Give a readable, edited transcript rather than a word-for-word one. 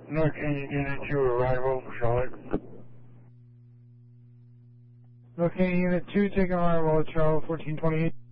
Looking Unit 2 arrival, Charlotte. Locating Unit 2, taking arrival at Charlotte 1428.